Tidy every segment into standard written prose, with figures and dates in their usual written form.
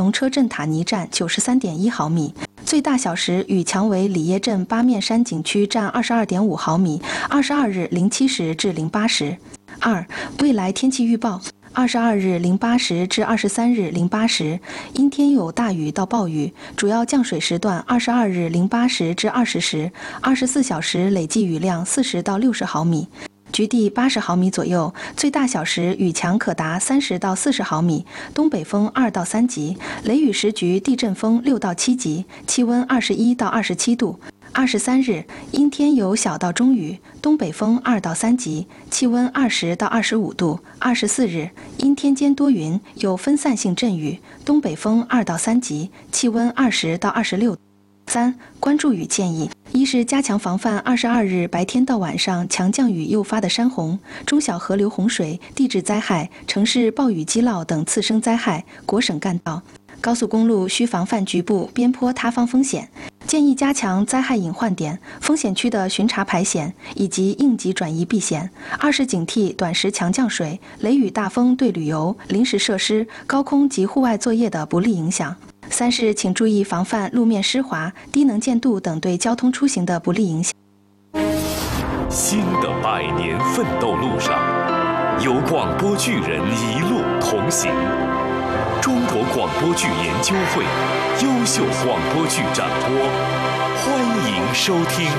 龙车镇塔尼站93.1毫米。最大小时与强为里耶镇八面山景区站22.5毫米，22日07时至08时。2. 未来天气预报。22日08时至23日08时，阴天有大雨到暴雨，主要降水时段22日08时至20时，24小时累计雨量40到60毫米，局地80毫米左右，最大小时雨强可达30到40毫米，东北风2到3级，雷雨时局地震风6到7级，气温21到27度。23日，阴天有小到中雨，东北风2到3级，气温20到25度。24日，阴天间多云，有分散性阵雨，东北风2到3级，气温20到26度。3. 关注雨建议：一是加强防范22日白天到晚上强降雨诱发的山洪、中小河流洪水、地质灾害、城市暴雨积涝等次生灾害，国省干道、高速公路需防范局部边坡塌方风险。建议加强灾害隐患点、风险区的巡查排险以及应急转移避险。2是警惕短时强降水、雷雨大风对旅游、临时设施、高空及户外作业的不利影响。3是请注意防范路面湿滑、低能见度等对交通出行的不利影响。 新的100年奋斗路上，有广播剧人一路同行。中国广播剧研究会优秀广播剧展播，欢迎收听。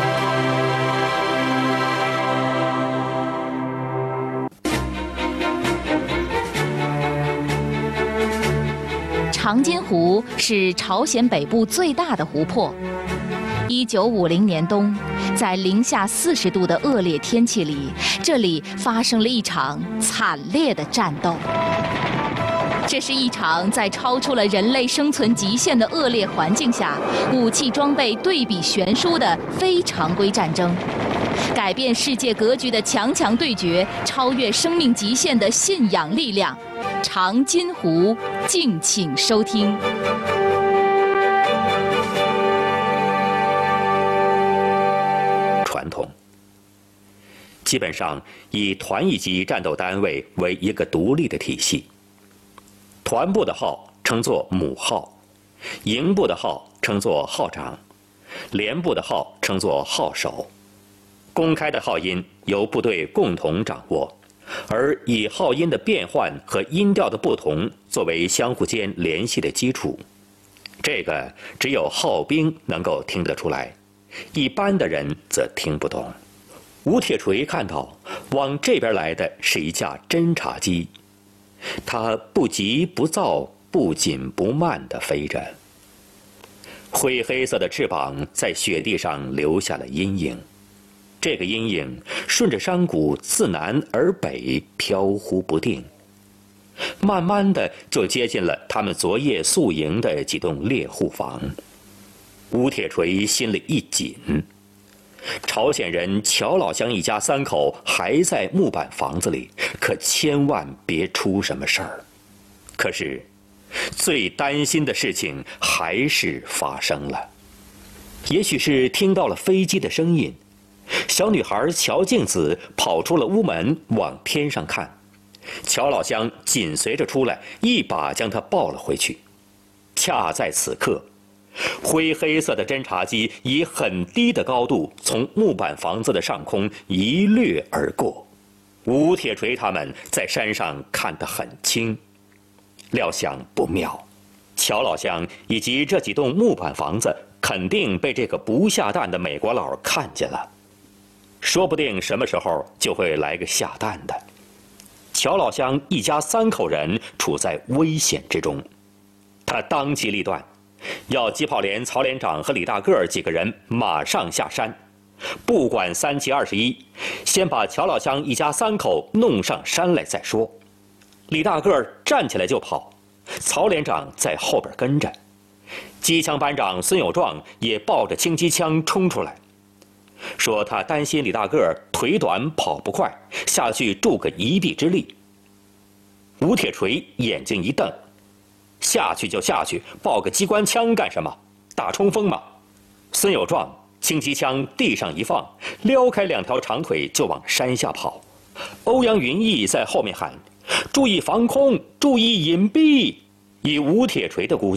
长津湖是朝鲜北部最大的湖泊。1950年冬，在零下40度的恶劣天气里，这里发生了一场惨烈的战斗。这是一场在超出了人类生存极限的恶劣环境下，武器装备对比悬殊的非常规战争，改变世界格局的强强对决，超越生命极限的信仰力量。长津湖，敬请收听。 传统基本上以团一级战斗单位为一个独立的体系。团部的号称作母号，营部的号称作号长，连部的号称作号首。公开的号音由部队共同掌握，而以号音的变换和音调的不同作为相互间联系的基础。这个只有号兵能够听得出来，一般的人则听不懂。吴铁锤看到往这边来的是一架侦察机，它不急不躁，不紧不慢地飞着，灰黑色的翅膀在雪地上留下了阴影。这个阴影顺着山谷自南而北飘忽不定，慢慢的就接近了他们昨夜宿营的几栋猎户房。吴铁锤心里一紧，朝鲜人乔老乡一家3口还在木板房子里，可千万别出什么事儿。可是最担心的事情还是发生了。也许是听到了飞机的声音，小女孩乔静子跑出了屋门，往天上看。乔老乡紧随着出来，一把将她抱了回去。恰在此刻，灰黑色的侦察机以很低的高度从木板房子的上空一掠而过。吴铁锤他们在山上看得很清，料想不妙，乔老乡以及这几栋木板房子肯定被这个不下蛋的美国佬看见了，说不定什么时候就会来个下蛋的。乔老乡一家3口人处在危险之中，他当机立断，要机炮连曹连长和李大个几个人马上下山，不管3七21，先把乔老乡一家3口弄上山来再说。李大个站起来就跑，曹连长在后边跟着，机枪班长孙有壮也抱着轻机枪冲出来，说他担心李大个腿短跑不快，下去助个一臂之力。吴铁锤眼睛一瞪，下去就下去，抱个机关枪干什么？打冲锋嘛！孙有壮轻机枪地上一放，撩开2条长腿就往山下跑。欧阳云逸在后面喊：注意防空，注意隐蔽。以吴铁锤的估计，